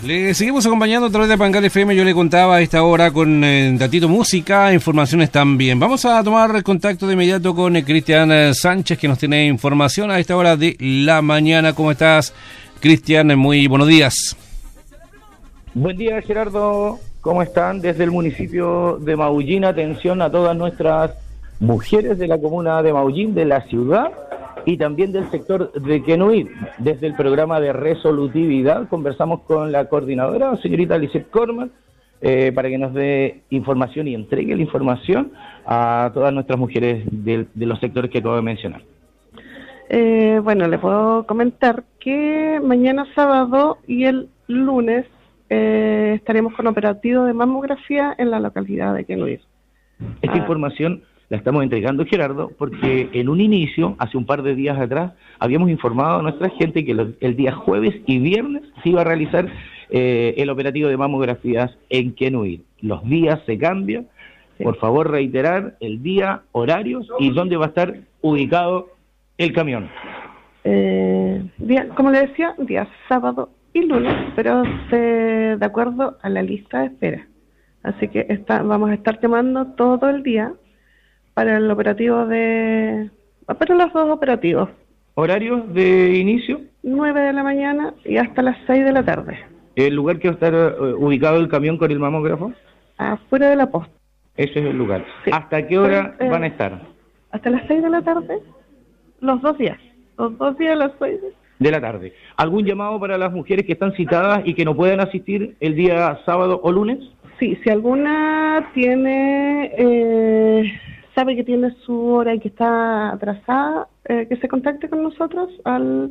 Le seguimos acompañando a través de Pangal FM. Yo le contaba a esta hora con datito música, informaciones también. Vamos a tomar contacto de inmediato con Cristian Sánchez, que nos tiene información a esta hora de la mañana. ¿Cómo estás, Cristian? Muy buenos días. Buen día, Gerardo. ¿Cómo están? Desde el municipio de Maullín, atención a todas nuestras mujeres de la comuna de Maullín, de la ciudad, y también del sector de Quenuy. Desde el programa de resolutividad conversamos con la coordinadora, señorita Lisette Corman, para que nos dé información y entregue la información a todas nuestras mujeres de los sectores que acabo de mencionar. Bueno, le puedo comentar que mañana sábado y el lunes estaremos con operativo de mamografía en la localidad de Quenuy. Esta información la estamos entregando, Gerardo, porque en un inicio, hace un par de días atrás, habíamos informado a nuestra gente que el día jueves y viernes se iba a realizar el operativo de mamografías en Quenuy. Los días se cambian. Sí. Por favor, reiterar el día, horarios y dónde va a estar ubicado el camión. Como le decía, día sábado y lunes, pero de acuerdo a la lista de espera. Así que vamos a estar llamando todo el día para el operativo para los dos operativos. ¿Horarios de inicio? 9 de la mañana y hasta las 6 de la tarde. ¿El lugar que va a estar ubicado el camión con el mamógrafo? Afuera de la posta. Ese es el lugar. Sí. ¿Hasta qué hora van a estar? Hasta las 6 de la tarde, los dos días a las 6 de la tarde. ¿Algún llamado para las mujeres que están citadas y que no puedan asistir el día sábado o lunes? Sí, si alguna sabe que tiene su hora y que está atrasada, que se contacte con nosotros al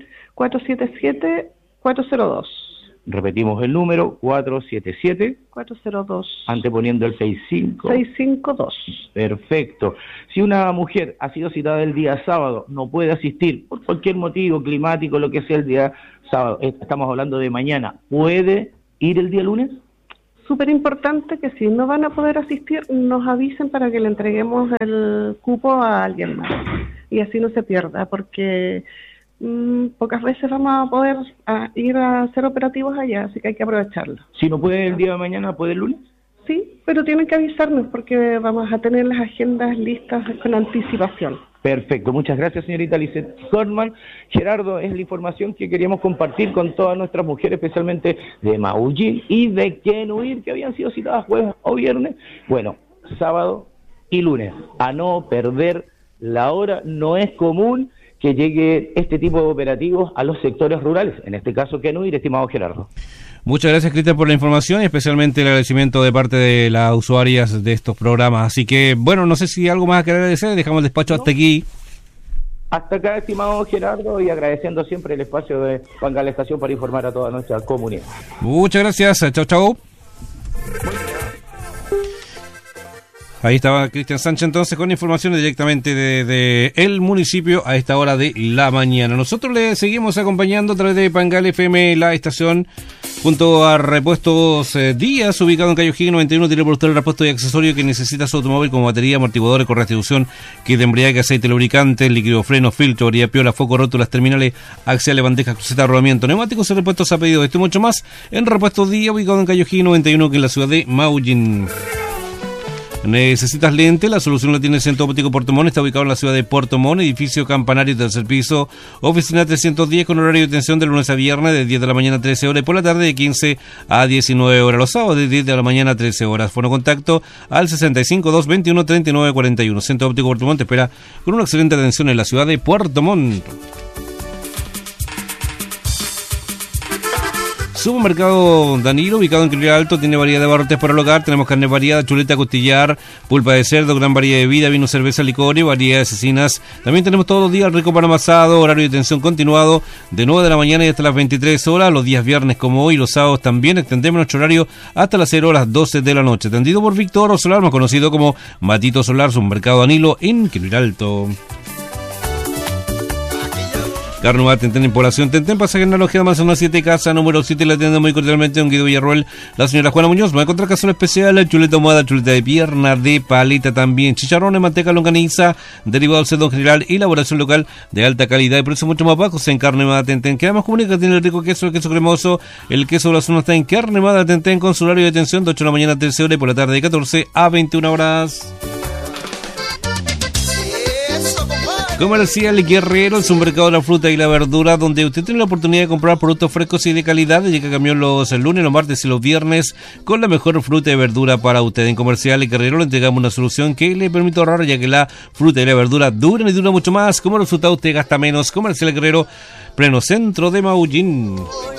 477-402. Repetimos el número, 477-402. Anteponiendo el 652. Perfecto. Si una mujer ha sido citada el día sábado, no puede asistir por cualquier motivo climático, lo que sea el día sábado, estamos hablando de mañana, ¿puede ir el día lunes? Súper importante que si no van a poder asistir, nos avisen para que le entreguemos el cupo a alguien más. Y así no se pierda, porque pocas veces vamos a poder ir a hacer operativos allá, así que hay que aprovecharlo. Si no puede el día de mañana, ¿puede el lunes? Sí, pero tienen que avisarnos porque vamos a tener las agendas listas con anticipación. Perfecto, muchas gracias, señorita Lisette Corman. Gerardo, es la información que queríamos compartir con todas nuestras mujeres, especialmente de Maullín y de Quenuy, que habían sido citadas jueves o viernes. Bueno, sábado y lunes, a no perder la hora. No es común que llegue este tipo de operativos a los sectores rurales, en este caso Quenuy, estimado Gerardo. Muchas gracias, Cristian, por la información y especialmente el agradecimiento de parte de las usuarias de estos programas. Así que, bueno, no sé si algo más que agradecer, dejamos el despacho hasta aquí. Hasta acá, estimado Gerardo, y agradeciendo siempre el espacio de Pangal Estación para informar a toda nuestra comunidad. Muchas gracias, chao, chao. Ahí estaba Cristian Sánchez entonces con informaciones directamente de el municipio a esta hora de la mañana. Nosotros le seguimos acompañando a través de Pangal FM, la estación, junto a Repuestos Díaz, ubicado en Cayo Higgins 91, tiene por usted el repuesto y accesorio que necesita su automóvil, como batería, amortiguadores con restitución, kit de embriague, aceite lubricante, líquido freno, filtro, varilla piola, foco, rótulas, terminales, axiales, bandejas, crucetas, rodamiento, neumáticos y repuestos a pedido. Esto y mucho más en Repuestos Díaz, ubicado en Cayo Higgins 91, que es la ciudad de Maullín. ¿Necesitas lente? La solución la tiene el Centro Óptico Puerto Montt. Está ubicado en la ciudad de Puerto Montt, edificio campanario, tercer piso, oficina 310, con horario de atención de lunes a viernes de 10 de la mañana a 13 horas y por la tarde de 15 a 19 horas. Los sábados de 10 de la mañana a 13 horas. Fono contacto al 65-221-3941. Centro Óptico Puerto Montt te espera con una excelente atención en la ciudad de Puerto Montt. Supermercado Danilo, ubicado en Quenuy Alto, tiene variedad de abarrotes para el hogar. Tenemos carne variada, chuleta, costillar, pulpa de cerdo, gran variedad de bebida, vino, cerveza, licor y variedad de cecinas. También tenemos todos los días el rico pan amasado, horario de atención continuado de 9 de la mañana y hasta las 23 horas. Los días viernes como hoy, los sábados también extendemos nuestro horario hasta las 0 horas 12 de la noche. Atendido por Víctor Solar, más conocido como Matito Solar, Supermercado Danilo en Quenuy Alto. Carne Humada Tentén en población Tentén, pasaje en la Logia de Manzana 7, casa número 7, la atiende muy cordialmente don Guido Villarroel, la señora Juana Muñoz. Va a encontrar caso especial, la chuleta ahumada, chuleta de pierna, de paleta también, chicharrones, manteca, longaniza, derivados de don general y elaboración local de alta calidad y precios mucho más bajos en Carne Humada Tentén. Que además comunica, tiene el rico queso, el queso cremoso, el queso de la zona está en Carne Humada Tentén con su horario de atención de 8 de la mañana a 13 horas y por la tarde de 14 a 21 horas. Comercial Guerrero, es un mercado de la fruta y la verdura donde usted tiene la oportunidad de comprar productos frescos y de calidad. Llega camión los lunes, los martes y los viernes con la mejor fruta y verdura para usted. En Comercial Guerrero le entregamos una solución que le permite ahorrar, ya que la fruta y la verdura duran y duran mucho más. Como resultado usted gasta menos. Comercial Guerrero, pleno centro de Maullín.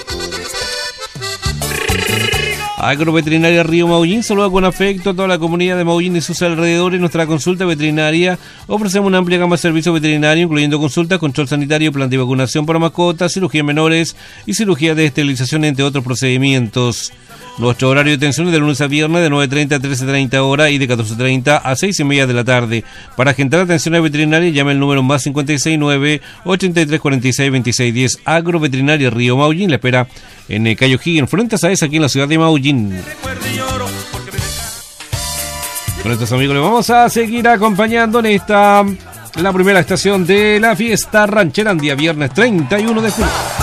Agroveterinaria Río Maullín saluda con afecto a toda la comunidad de Maullín y sus alrededores. Nuestra consulta veterinaria, ofrecemos una amplia gama de servicios veterinarios, incluyendo consultas, control sanitario, plan de vacunación para mascotas, cirugía menores y cirugía de esterilización, entre otros procedimientos. Nuestro horario de atención es de lunes a viernes de 9:30 a 13:30 horas y de 14:30 a 6:30 de la tarde. Para agendar atención veterinaria, llame el número más 569 8346 2610. Agroveterinaria Río Maullín le espera en Cayo Higgins, frente a Saez, aquí en la ciudad de Maullín. Con estos amigos les vamos a seguir acompañando en la primera estación de la fiesta ranchera, día viernes 31 de julio.